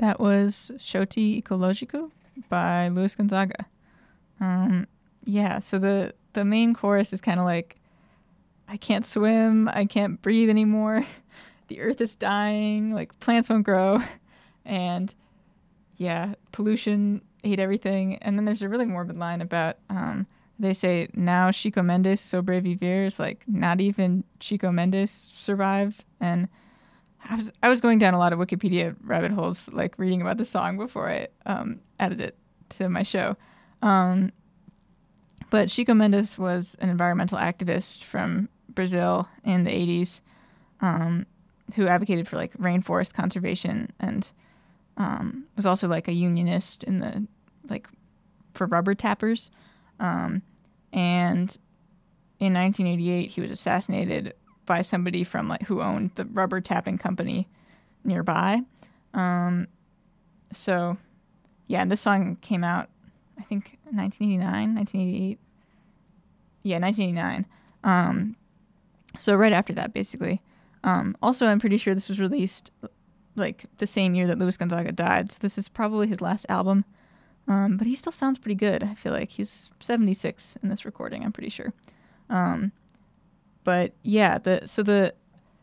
That was Shoti Ecológico by Luis Gonzaga. Yeah, so the main chorus is kind of like, I can't swim, I can't breathe anymore, the earth is dying, like plants won't grow, and yeah, pollution ate everything. And then there's a really morbid line about, they say, now Chico Mendes sobrevivir, like not even Chico Mendes survived. And I was going down a lot of Wikipedia rabbit holes, like reading about the song before I added it to my show. But Chico Mendes was an environmental activist from Brazil in the 80s, who advocated for like rainforest conservation and was also like a unionist in the like for rubber tappers. And in 1988, he was assassinated by somebody from like who owned the rubber tapping company nearby. So yeah, this song came out, I think 1989, 1988. Yeah, 1989. So right after that, basically. Also, I'm pretty sure this was released like the same year that Luis Gonzaga died. So this is probably his last album. But he still sounds pretty good. I feel like he's 76 in this recording, I'm pretty sure. But yeah, the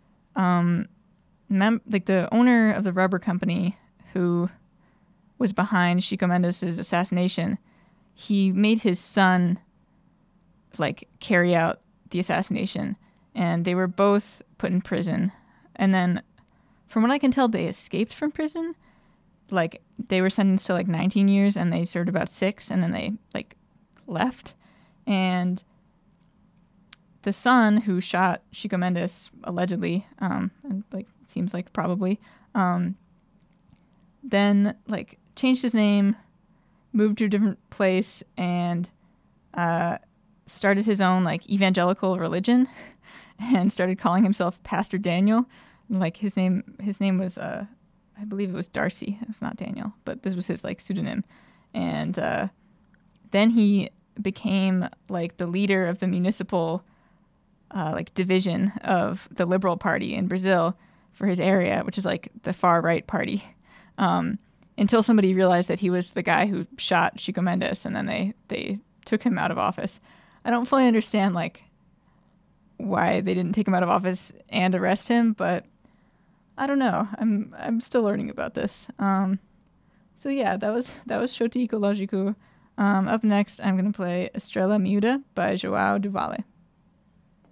owner of the rubber company who was behind Chico Mendes' assassination, he made his son like carry out the assassination, and they were both put in prison. And then from what I can tell, they escaped from prison. Like they were sentenced to like 19 years and they served about 6, and then they like left. And the son who shot Chico Mendes allegedly, and like seems like probably, then like changed his name, moved to a different place, and started his own like evangelical religion, and started calling himself Pastor Daniel. Like his name was I believe it was Darcy. It was not Daniel, but this was his like pseudonym. And then he became like the leader of the municipal like division of the Liberal Party in Brazil for his area, which is like the far right party. Until somebody realized that he was the guy who shot Chico Mendes, and then they took him out of office. I don't fully understand like why they didn't take him out of office and arrest him, but I don't know. I'm still learning about this. So yeah, that was Shoti Ecológico. Up next, I'm gonna play Estrela Miúda by João do Vale.